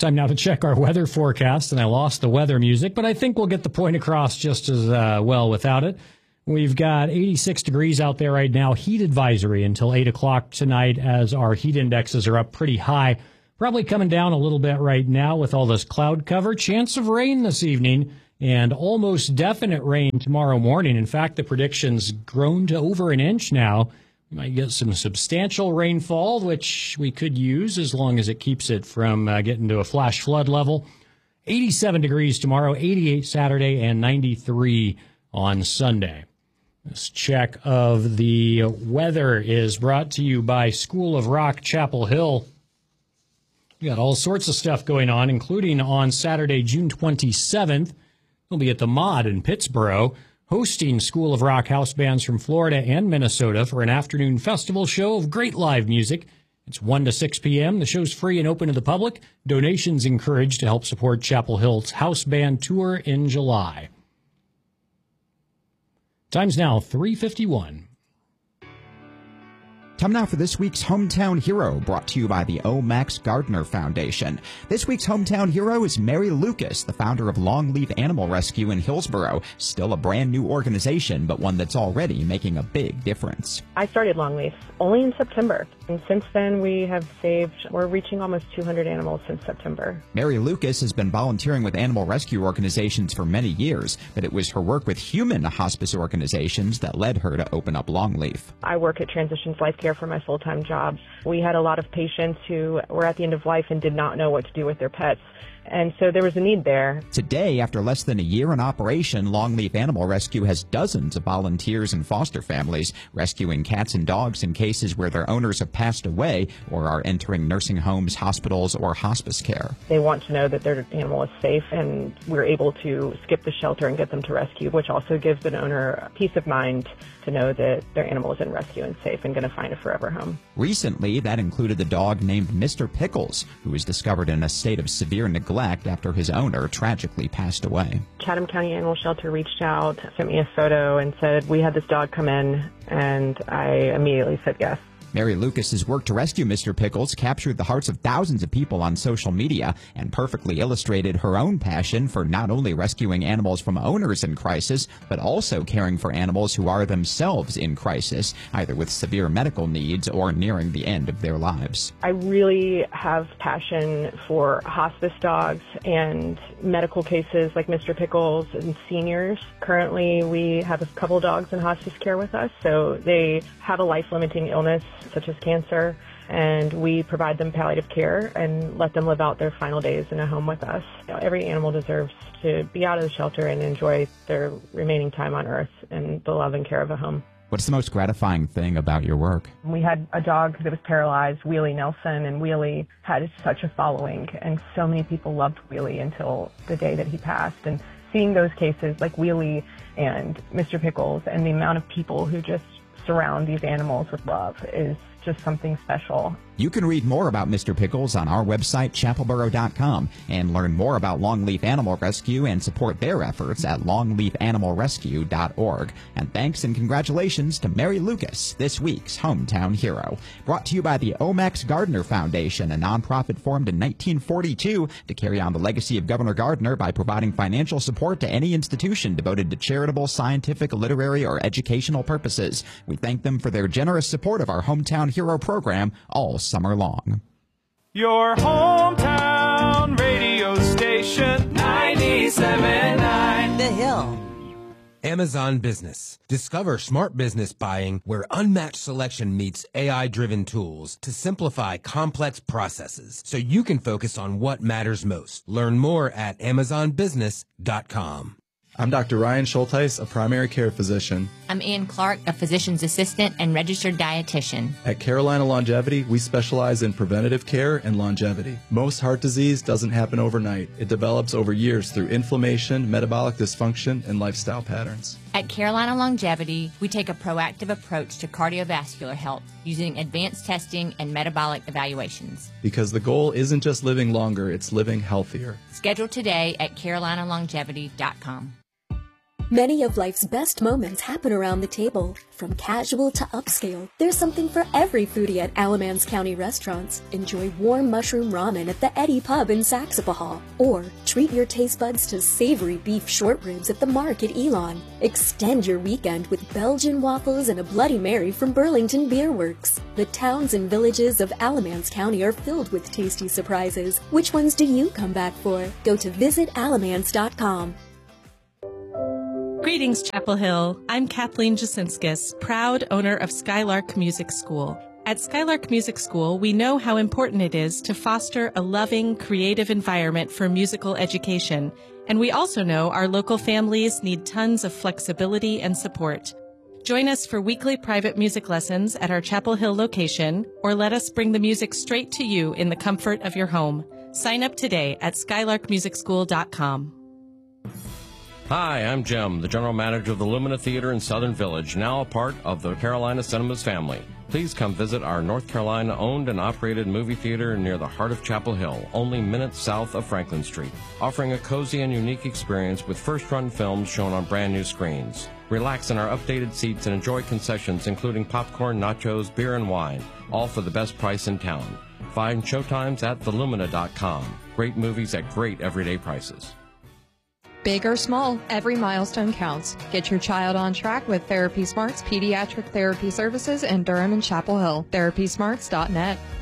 Time now to check our weather forecast, and I lost the weather music, but I think we'll get the point across just as well without it. We've got 86 degrees out there right now, heat advisory until 8 o'clock tonight as our heat indexes are up pretty high. Probably coming down a little bit right now with all this cloud cover. Chance of rain this evening and almost definite rain tomorrow morning. In fact, the prediction's grown to over an inch now. We might get some substantial rainfall, which we could use as long as it keeps it from getting to a flash flood level. 87 degrees tomorrow, 88 Saturday, and 93 on Sunday. This check of the weather is brought to you by School of Rock, Chapel Hill. We got all sorts of stuff going on, including on Saturday, June 27th. We'll be at the Mod in Pittsburgh, hosting School of Rock house bands from Florida and Minnesota for an afternoon festival show of great live music. It's 1 to 6 p.m. The show's free and open to the public. Donations encouraged to help support Chapel Hill's house band tour in July. Time's now 3:51. Time now for this week's Hometown Hero, brought to you by the O. Max Gardner Foundation. This week's Hometown Hero is Mary Lucas, the founder of Longleaf Animal Rescue in Hillsboro. Still a brand new organization, but one that's already making a big difference. I started Longleaf only in September, and since then we're reaching almost 200 animals since September. Mary Lucas has been volunteering with animal rescue organizations for many years, but it was her work with human hospice organizations that led her to open up Longleaf. I work at Transitions Life Care for my full-time job. We had a lot of patients who were at the end of life and did not know what to do with their pets. And so there was a need there. Today, after less than a year in operation, Longleaf Animal Rescue has dozens of volunteers and foster families rescuing cats and dogs in cases where their owners have passed away or are entering nursing homes, hospitals, or hospice care. They want to know that their animal is safe, and we're able to skip the shelter and get them to rescue, which also gives an owner peace of mind to know that their animal is in rescue and safe and going to find a forever home. Recently, that included the dog named Mr. Pickles, who was discovered in a state of severe neglect after his owner tragically passed away. Chatham County Animal Shelter reached out, sent me a photo, and said, "We had this dog come in," and I immediately said yes. Mary Lucas's work to rescue Mr. Pickles captured the hearts of thousands of people on social media and perfectly illustrated her own passion for not only rescuing animals from owners in crisis, but also caring for animals who are themselves in crisis, either with severe medical needs or nearing the end of their lives. I really have passion for hospice dogs and medical cases like Mr. Pickles and seniors. Currently, we have a couple dogs in hospice care with us, so they have a life-limiting illness such as cancer, and we provide them palliative care and let them live out their final days in a home with us. You know, every animal deserves to be out of the shelter and enjoy their remaining time on Earth and the love and care of a home. What's the most gratifying thing about your work? We had a dog that was paralyzed, Wheelie Nelson, and Wheelie had such a following, and so many people loved Wheelie until the day that he passed. And seeing those cases like Wheelie and Mr. Pickles and the amount of people who just surround these animals with love is just something special. You can read more about Mr. Pickles on our website, chapelboro.com, and learn more about Longleaf Animal Rescue and support their efforts at longleafanimalrescue.org. And thanks and congratulations to Mary Lucas, this week's Hometown Hero. Brought to you by the O. Max Gardner Foundation, a nonprofit formed in 1942 to carry on the legacy of Governor Gardner by providing financial support to any institution devoted to charitable, scientific, literary, or educational purposes. We thank them for their generous support of our Hometown Hero program all summer long. Your hometown radio station, 97.9 The Hill. Amazon Business. Discover smart business buying where unmatched selection meets AI-driven tools to simplify complex processes so you can focus on what matters most. Learn more at amazonbusiness.com. I'm Dr. Ryan Schulteis, a primary care physician. I'm Ann Clark, a physician's assistant and registered dietitian. At Carolina Longevity, we specialize in preventative care and longevity. Most heart disease doesn't happen overnight. It develops over years through inflammation, metabolic dysfunction, and lifestyle patterns. At Carolina Longevity, we take a proactive approach to cardiovascular health using advanced testing and metabolic evaluations. Because the goal isn't just living longer, it's living healthier. Schedule today at carolinalongevity.com. Many of life's best moments happen around the table. From casual to upscale, there's something for every foodie at Alamance County restaurants. Enjoy warm mushroom ramen at the Eddie Pub in Saxapahaw. Or treat your taste buds to savory beef short ribs at the Mark at Elon. Extend your weekend with Belgian waffles and a Bloody Mary from Burlington Beer Works. The towns and villages of Alamance County are filled with tasty surprises. Which ones do you come back for? Go to visitalamance.com. Greetings, Chapel Hill. I'm Kathleen Jasinskis, proud owner of Skylark Music School. At Skylark Music School, we know how important it is to foster a loving, creative environment for musical education, and we also know our local families need tons of flexibility and support. Join us for weekly private music lessons at our Chapel Hill location, or let us bring the music straight to you in the comfort of your home. Sign up today at skylarkmusicschool.com. Hi, I'm Jim, the general manager of the Lumina Theater in Southern Village, now a part of the Carolina Cinemas family. Please come visit our North Carolina owned and operated movie theater near the heart of Chapel Hill, only minutes south of Franklin Street, offering a cozy and unique experience with first-run films shown on brand new screens. Relax in our updated seats and enjoy concessions including popcorn, nachos, beer, and wine, all for the best price in town. Find showtimes at thelumina.com. Great movies at great everyday prices. Big or small, every milestone counts. Get your child on track with Therapy Smart's pediatric therapy services in Durham and Chapel Hill. TherapySmarts.net.